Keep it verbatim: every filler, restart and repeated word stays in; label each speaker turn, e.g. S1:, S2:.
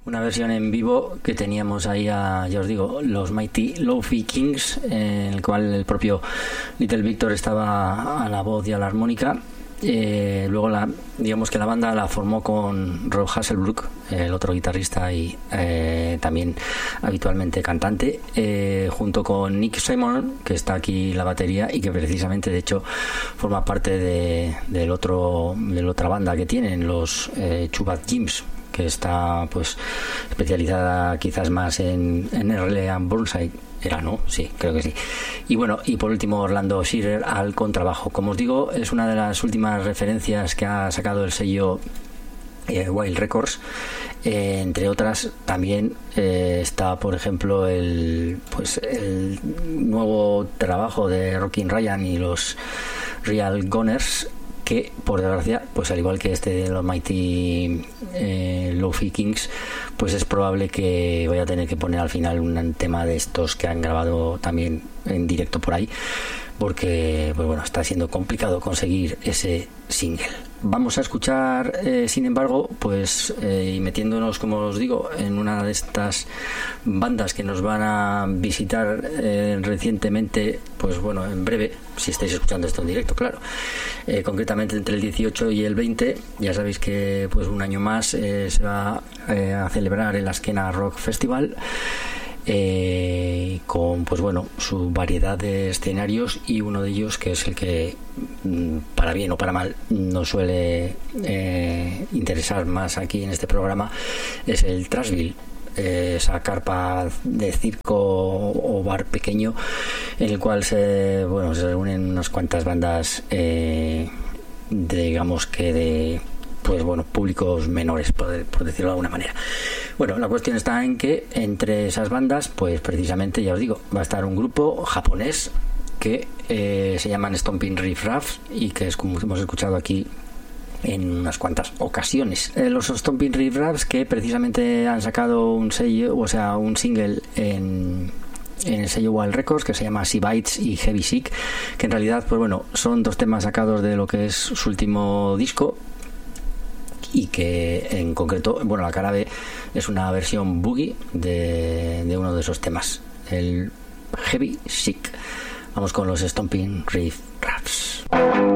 S1: una versión en vivo que teníamos ahí a, ya os digo, los Mighty Lo-Fi Kings, en el cual el propio Little Victor estaba a la voz y a la armónica. Eh, luego la, digamos que la banda la formó con Rob Hasselbrook, el otro guitarrista y eh, también habitualmente cantante, eh, junto con Nick Simon, que está aquí en la batería y que precisamente de hecho forma parte de, del otro de la otra banda que tienen, los eh, Chubat Jims, que está pues especializada quizás más en, en R L and Burnside. Era, ¿no? Sí, creo que sí. Y bueno, y por último Orlando Shearer al contrabajo. Como os digo, es una de las últimas referencias que ha sacado el sello eh, Wild Records. Eh, entre otras también eh, está, por ejemplo, el pues el nuevo trabajo de Rockin' Ryan y los Real Gunners, que por desgracia, pues al igual que este de los Mighty eh, Lo-Fi Kings, pues es probable que voy a tener que poner al final un tema de estos que han grabado también en directo por ahí, porque pues bueno, está siendo complicado conseguir ese single. Vamos a escuchar, eh, sin embargo, pues eh, y metiéndonos, como os digo, en una de estas bandas que nos van a visitar eh, recientemente, pues bueno, en breve, si estáis escuchando esto en directo, claro, eh, concretamente entre el dieciocho y el veinte, ya sabéis que pues un año más eh, se va eh, a celebrar el Askena Rock Festival. Eh, con pues bueno su variedad de escenarios, y uno de ellos, que es el que para bien o para mal nos suele eh, interesar más aquí en este programa, es el Trashville, eh, esa carpa de circo o bar pequeño en el cual se bueno se reúnen unas cuantas bandas, eh, de, digamos que de pues bueno públicos menores, por, por decirlo de alguna manera. Bueno, la cuestión está en que entre esas bandas, pues precisamente, ya os digo, va a estar un grupo japonés que eh, se llaman Stomping Riff Raffs, y que es como hemos escuchado aquí en unas cuantas ocasiones. Eh, los Stomping Riff Raffs, que precisamente han sacado un sello, o sea, un single en en el sello Wild Records, que se llama Sea Bites y Heavy Sick, que en realidad, pues bueno, son dos temas sacados de lo que es su último disco, y que en concreto, bueno, la cara B es una versión boogie de, de uno de esos temas, el Heavy Sick. Vamos con los Stomping Riff Raffs.